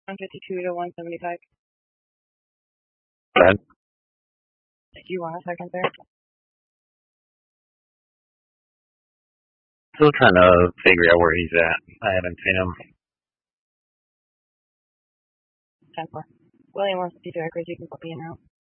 152 to 175. Go ahead. Do you want a second there? Still trying to figure out where he's at. I haven't seen him. 10-4. William 152 acres, you can put me in route.